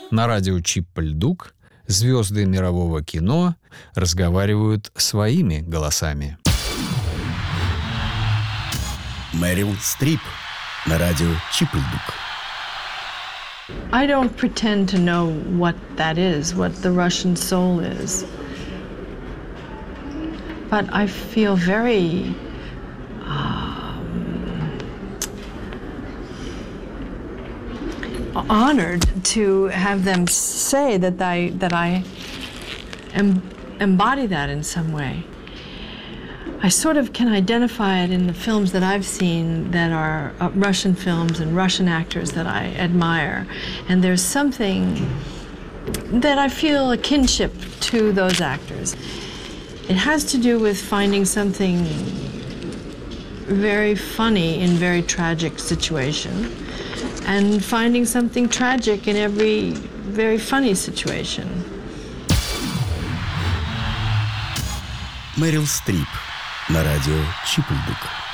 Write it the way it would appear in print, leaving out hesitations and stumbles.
На радио Чип-Льдук звезды мирового кино разговаривают своими голосами. Мэрил Стрип на радио Чип-Льдук. I don't pretend to know what that is, what the Russian soul is. But I feel very honored to have them say that I embody that in some way. I sort of can identify it in the films that I've seen that are Russian films and Russian actors that I admire. And there's something that I feel a kinship to those actors. It has to do with finding something very funny in very tragic situation and finding something tragic in every very funny situation. Мэрил Стрип на радио Чип-Льдук.